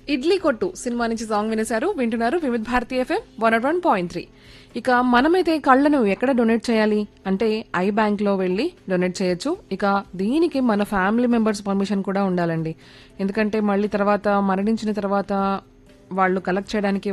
ఇడ్లీ కొట్టు సినిమా నుంచి సాంగ్ వినేశారు. వింటున్నారు వివిధ భారతి ఎఫ్ఎం 101.3. ఇక మనమైతే కళ్ళను ఎక్కడ డొనేట్ చేయాలి అంటే ఐ బ్యాంక్ లో వెళ్లి డొనేట్ చేయొచ్చు. ఇక దీనికి మన ఫ్యామిలీ మెంబర్స్ పర్మిషన్ కూడా ఉండాలండి. ఎందుకంటే మళ్ళీ తర్వాత మరణించిన తర్వాత వాళ్ళు కలెక్ట్ చేయడానికి